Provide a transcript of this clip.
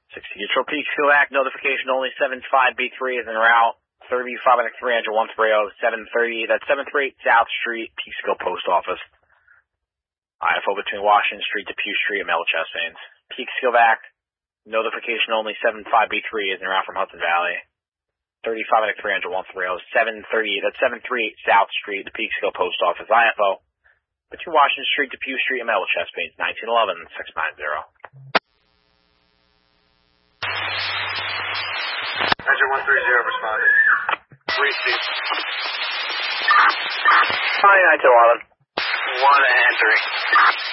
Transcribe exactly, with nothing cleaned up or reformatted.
sixty Control Peekskill Act, notification only seven five B three is en route. thirty-five and three hundred one three zero, seven thirty, that's seven thirty-eight South Street, Peekskill Post Office. I F O between Washington Street, Depew Street, and Melchester Saints. Peekskill Act, notification only seven five B three is en route from Hudson Valley. thirty-five and three hundred one three zero, seven thirty, that's seven thirty-eight South Street, the Peekskill Post Office. I F O between Washington Street, Depew Street, and Melchester Saints, nineteen eleven, six nine zero. Engine one three zero responded. Three Steve. Hi, nine two eleven. One entering.